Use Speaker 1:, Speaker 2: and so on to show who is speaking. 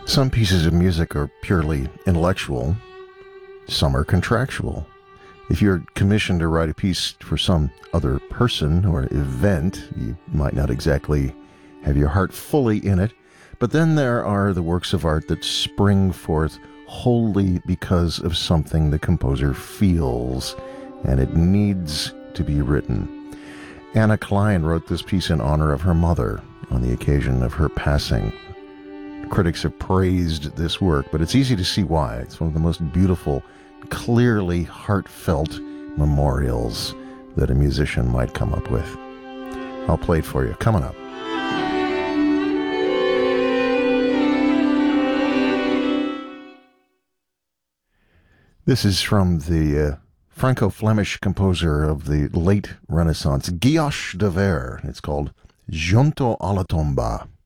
Speaker 1: Some pieces of music are purely intellectual, some are contractual. If you're commissioned to write a piece for some other person or event, you might not exactly have your heart fully in it, but then there are the works of art that spring forth wholly because of something the composer feels, and it needs to be written. Anna Klein wrote this piece in honor of her mother on the occasion of her passing. Critics have praised this work, but it's easy to see why. It's one of the most beautiful, clearly heartfelt memorials that a musician might come up with. I'll play it for you. Coming up. This is from the Franco-Flemish composer of the late Renaissance, Gioche de Ver. It's called Junto alla tomba.